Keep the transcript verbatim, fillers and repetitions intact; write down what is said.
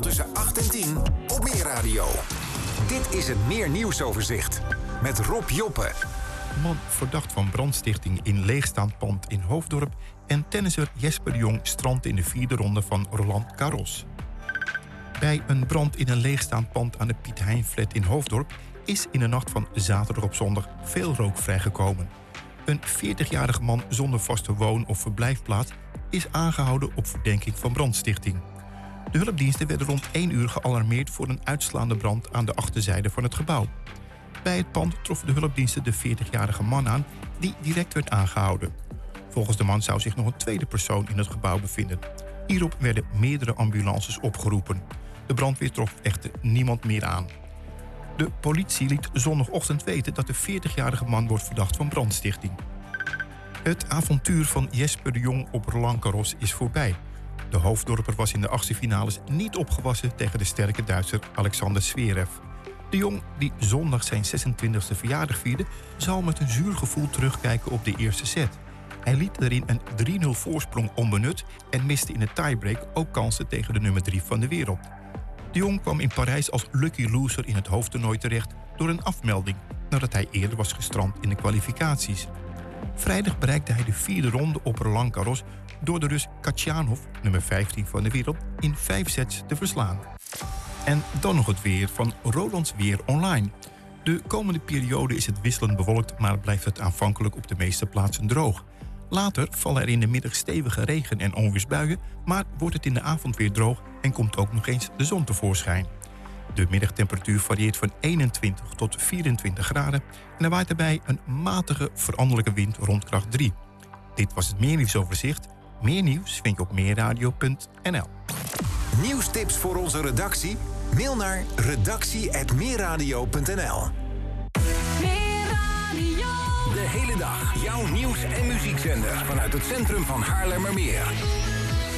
tussen acht en tien op Meer Radio. Dit is het Meer Nieuwsoverzicht met Rob Joppe. Man verdacht van brandstichting in leegstaand pand in Hoofddorp en tennisser Jesper de Jong strandt in de vierde ronde van Roland Garros. Bij een brand in een leegstaand pand aan de Piet Hein-flat in Hoofddorp is in de nacht van zaterdag op zondag veel rook vrijgekomen. Een veertigjarige man zonder vaste woon- of verblijfplaats is aangehouden op verdenking van brandstichting. De hulpdiensten werden rond één uur gealarmeerd voor een uitslaande brand aan de achterzijde van het gebouw. Bij het pand troffen de hulpdiensten de veertigjarige man aan die direct werd aangehouden. Volgens de man zou zich nog een tweede persoon in het gebouw bevinden. Hierop werden meerdere ambulances opgeroepen. De brandweer trof echter niemand meer aan. De politie liet zondagochtend weten dat de veertigjarige man wordt verdacht van brandstichting. Het avontuur van Jesper de Jong op Roland Garros is voorbij. De Hoofddorper was in de achtste finales niet opgewassen tegen de sterke Duitser Alexander Zverev. De Jong, die zondag zijn zesentwintigste verjaardag vierde, zal met een zuur gevoel terugkijken op de eerste set. Hij liet erin een drie nul voorsprong onbenut en miste in de tiebreak ook kansen tegen de nummer drie van de wereld. De Jong kwam in Parijs als lucky loser in het hoofdtoernooi terecht door een afmelding, nadat hij eerder was gestrand in de kwalificaties. Vrijdag bereikte hij de vierde ronde op Roland Garros door de Rus Khachanov, nummer vijftien van de wereld, in vijf sets te verslaan. En dan nog het weer van Rolands Weer Online. De komende periode is het wisselend bewolkt, maar blijft het aanvankelijk op de meeste plaatsen droog. Later vallen er in de middag stevige regen- en onweersbuien, maar wordt het in de avond weer droog en komt ook nog eens de zon tevoorschijn. De middagtemperatuur varieert van eenentwintig tot vierentwintig graden en er waait daarbij een matige veranderlijke wind rond kracht drie. Dit was het Meer Nieuwsoverzicht. Meer nieuws vind je op meerradio punt n l. Nieuwstips voor onze redactie? Mail naar redactie apenstaartje meerradio punt n l. De hele dag jouw nieuws- en muziekzender vanuit het centrum van Haarlemmermeer.